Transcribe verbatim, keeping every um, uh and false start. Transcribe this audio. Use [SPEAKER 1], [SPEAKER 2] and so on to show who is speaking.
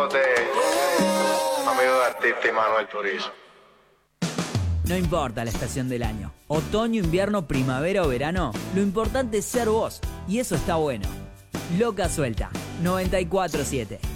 [SPEAKER 1] Amigo de artista y Manuel Turizo.
[SPEAKER 2] No importa la estación del año, otoño, invierno, primavera o verano, lo importante es ser vos, y eso está bueno. Loca Suelta, noventa y cuatro siete.